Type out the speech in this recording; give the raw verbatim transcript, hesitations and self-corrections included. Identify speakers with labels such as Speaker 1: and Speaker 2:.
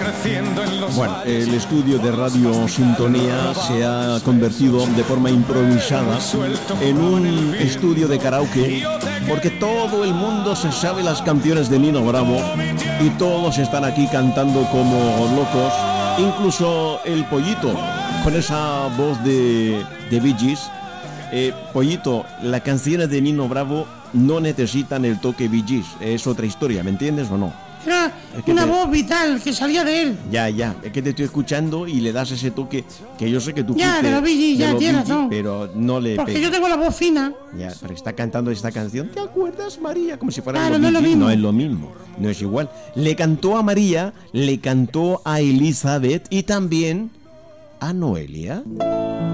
Speaker 1: Bueno, el estudio de Radio Sintonía se ha convertido de forma improvisada en un estudio de karaoke, porque todo el mundo se sabe las canciones de Nino Bravo y todos están aquí cantando como locos, incluso el Pollito con esa voz de, de Bee Gees. Eh, Pollito, las canciones de Nino Bravo no necesitan el toque Bee Gees, es otra historia, ¿me entiendes o no?
Speaker 2: Era
Speaker 1: es que
Speaker 2: una
Speaker 1: te...
Speaker 2: voz vital que salía de él.
Speaker 1: Ya, ya, es que te estoy escuchando y le das ese toque que yo sé que tú
Speaker 2: ya,
Speaker 1: fuiste
Speaker 2: de los Bee Gees, ya,
Speaker 1: los
Speaker 2: tienes
Speaker 1: Bee Gees,
Speaker 2: razón.
Speaker 1: pero no le
Speaker 2: Porque
Speaker 1: pega.
Speaker 2: yo tengo la voz fina.
Speaker 1: Ya, pero está cantando esta canción. ¿Te acuerdas, María? Como si fuera
Speaker 2: Claro,
Speaker 1: los
Speaker 2: no
Speaker 1: Bee
Speaker 2: es lo
Speaker 1: Gees.
Speaker 2: mismo.
Speaker 1: No es lo mismo, no es igual. Le cantó a María, le cantó a Elizabeth y también a Noelia.